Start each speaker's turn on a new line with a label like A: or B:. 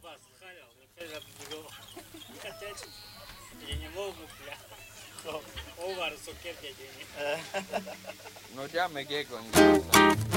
A: пасхалил, например, я не могу, бля. Овар, сукер, я не.
B: No, ya me quedé con